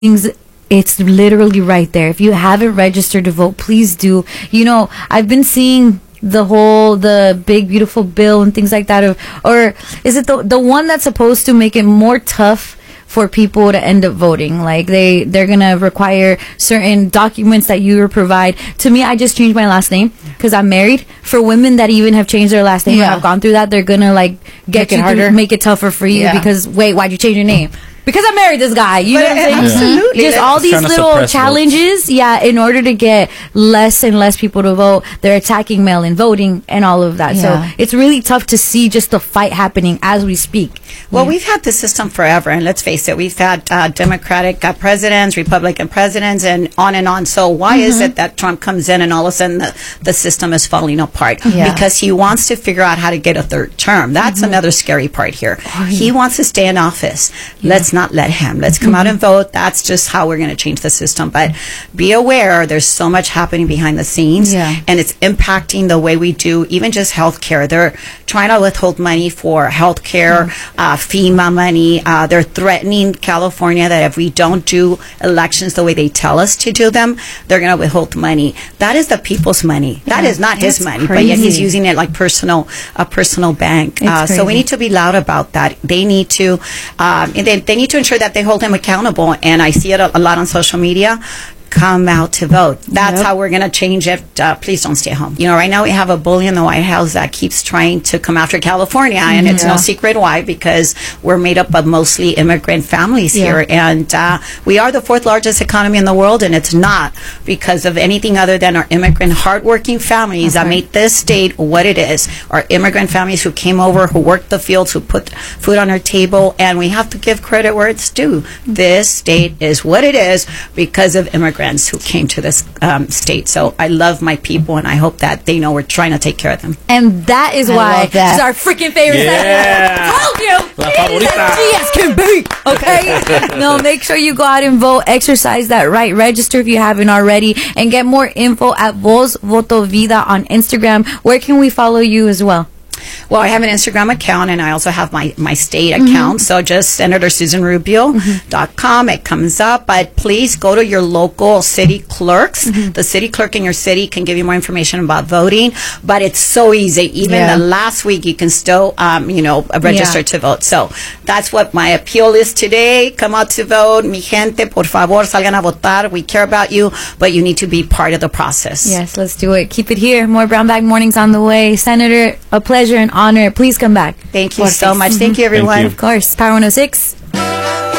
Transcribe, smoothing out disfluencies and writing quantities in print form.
It's literally right there. If you haven't registered to vote, please do. I've been seeing the big beautiful bill and things like that, or is it the one that's supposed to make it more tough for people to end up voting? Like they're gonna require certain documents that you provide. To me, I just changed my last name because I'm married. For women that even have changed their last name or have gone through that, they're gonna get you harder, make it tougher for you because wait, why'd you change your name? Because I married this guy. You know what I'm saying? Absolutely. Just all these little challenges. Yeah, in order to get less and less people to vote, they're attacking mail-in voting and all of that. So it's really tough to see just the fight happening as we speak. Well, we've had this system forever, and let's face it, we've had Democratic presidents, Republican presidents, and on. So why is it that Trump comes in and all of a sudden the system is falling apart? Because he wants to figure out how to get a third term. That's another scary part here. He wants to stay in office. Let's not let him. Let's come out and vote. That's just how we're going to change the system. But be aware, there's so much happening behind the scenes, and it's impacting the way we do even just healthcare. They're trying to withhold money for healthcare, FEMA money. They're threatening California that if we don't do elections the way they tell us to do them, they're going to withhold money. That is the people's money. That is not his money, but yet he's using it like a personal bank. So we need to be loud about that. They need to, they need to ensure that they hold him accountable. And I see it a lot on social media. Come out to vote. That's how we're going to change it. Please don't stay home. Right now we have a bully in the White House that keeps trying to come after California, and it's no secret why, because we're made up of mostly immigrant families here, and we are the fourth largest economy in the world, and it's not because of anything other than our immigrant, hardworking families that made this state what it is. Our immigrant families who came over, who worked the fields, who put food on our table, and we have to give credit where it's due. This state is what it is because of immigrants who came to this state. So I love my people, and I hope that they know we're trying to take care of them. And that is why she's our freaking favorite senator. I told you, she as can be. Okay? No, make sure you go out and vote. Exercise that right. Register if you haven't already, and get more info at Voz Voto Vida on Instagram. Where can we follow you as well? Well, I have an Instagram account, and I also have my state account. So just SenatorSusanRubio.com. It comes up. But please go to your local city clerks. The city clerk in your city can give you more information about voting. But it's so easy. Even the last week, you can still, register to vote. So that's what my appeal is today. Come out to vote. Mi gente, por favor, salgan a votar. We care about you, but you need to be part of the process. Yes, let's do it. Keep it here. More Brown Bag Mornings on the way. Senator, a pleasure and honor. Please come back. Thank you so much. Thank you, everyone. Thank you. Of course. Power 106.